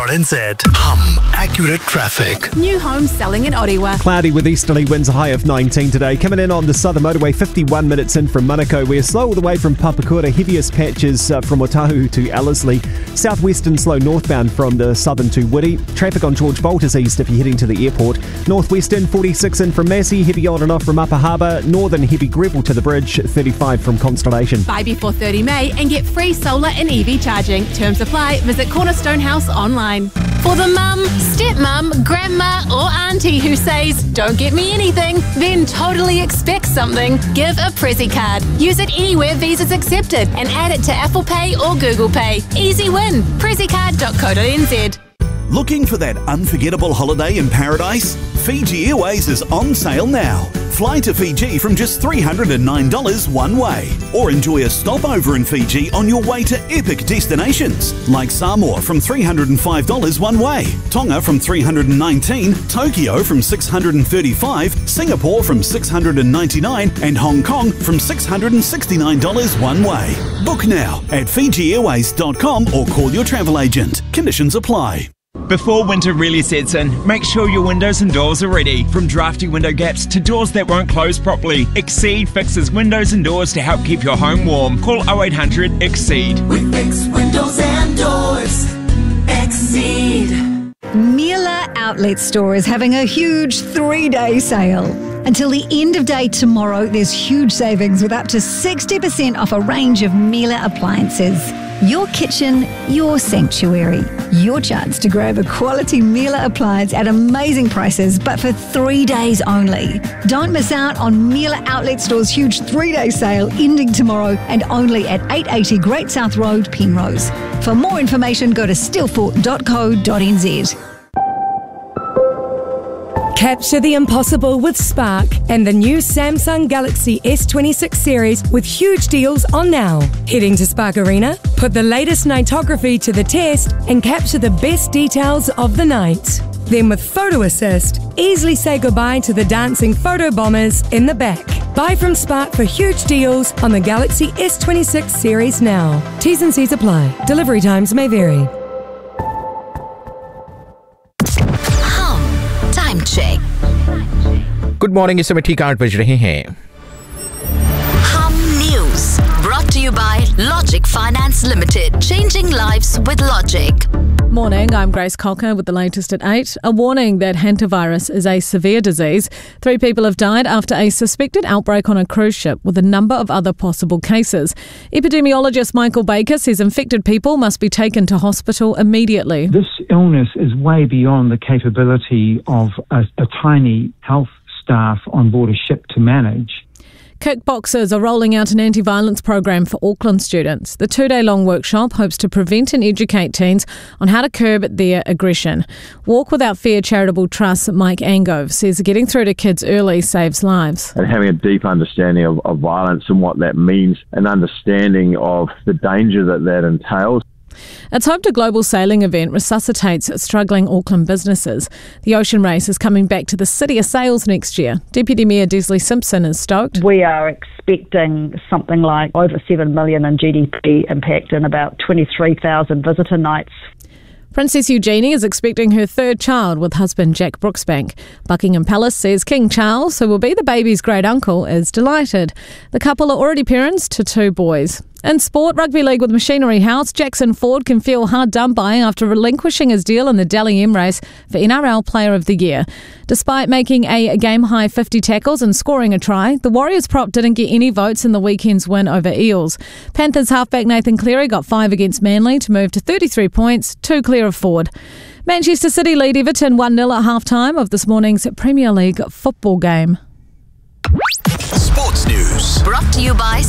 NZ. Accurate traffic. New homes selling in Orewa. Cloudy with easterly winds, a high of 19 today. Coming in on the southern motorway, 51 minutes in from Manukau. We're slow all the way from Papakura. Heaviest patches from Otahu to Ellerslie. Southwestern slow northbound from the southern to Woody. Traffic on George Bolt is east if you're heading to the airport. Northwestern 46 in from Massey. Heavy on and off from Upper Harbour. Northern heavy Greville to the bridge. 35 from Constellation. Buy before 30 May and get free solar and EV charging. Terms apply. Visit Cornerstone House online. For the mum, stepmum, grandma or auntie who says, don't get me anything, then totally expect something, give a Prezzy card. Use it anywhere Visa's accepted and add it to Apple Pay or Google Pay. Easy win. prezzycard.co.nz. Looking for that unforgettable holiday in paradise? Fiji Airways is on sale now. Fly to Fiji from just $309 one way. Or enjoy a stopover in Fiji on your way to epic destinations like Samoa from $305 one way, Tonga from $319, Tokyo from $635, Singapore from $699 and Hong Kong from $669 one way. Book now at FijiAirways.com or call your travel agent. Conditions apply. Before winter really sets in, make sure your windows and doors are ready. From drafty window gaps to doors that won't close properly, Exceed fixes windows and doors to help keep your home warm. Call 0800 EXCEED. We fix windows and doors. Exceed. Miele Outlet Store is having a huge 3-day sale. Until the end of day tomorrow, there's huge savings with up to 60% off a range of Miele appliances. Your kitchen, your sanctuary. Your chance to grab a quality Miele appliance at amazing prices, but for 3 days only. Don't miss out on Miele Outlet Store's huge 3-day sale ending tomorrow and only at 880 Great South Road, Penrose. For more information, go to stillfort.co.nz. Capture the impossible with Spark and the new Samsung Galaxy S26 series with huge deals on now. Heading to Spark Arena, put the latest nightography to the test and capture the best details of the night. Then with Photo Assist, easily say goodbye to the dancing photo bombers in the back. Buy from Spark for huge deals on the Galaxy S26 series now. T's and C's apply. Delivery times may vary. Check. Good morning, इस समय ठीक 8 बज रहे हैं। Hum News brought to you by Logic Finance Limited. Changing lives with Logic. Morning, I'm Grace Cocker with the latest at 8. A warning that hantavirus is a severe disease. 3 people have died after a suspected outbreak on a cruise ship with a number of other possible cases. Epidemiologist Michael Baker says infected people must be taken to hospital immediately. This illness is way beyond the capability of a tiny health staff on board a ship to manage. Kickboxers are rolling out an anti-violence program for Auckland students. The 2-day-long workshop hopes to prevent and educate teens on how to curb their aggression. Walk Without Fear Charitable Trust's Mike Angove says getting through to kids early saves lives. And having a deep understanding of violence and what that means, an understanding of the danger that entails. It's hoped a global sailing event resuscitates struggling Auckland businesses. The ocean race is coming back to the City of Sails next year. Deputy Mayor Desley Simpson is stoked. We are expecting something like over 7 million in GDP impact and about 23,000 visitor nights. Princess Eugenie is expecting her 3rd child with husband Jack Brooksbank. Buckingham Palace says King Charles, who will be the baby's great uncle, is delighted. The couple are already parents to 2 boys. In sport, Rugby League with Machinery House, Jackson Ford can feel hard done by after relinquishing his deal in the Dally M race for NRL Player of the Year. Despite making a game-high 50 tackles and scoring a try, the Warriors prop didn't get any votes in the weekend's win over Eels. Panthers halfback Nathan Cleary got 5 against Manly to move to 33 points, 2 clear of Ford. Manchester City lead Everton 1-0 at half-time of this morning's Premier League football game. Sports News brought to you by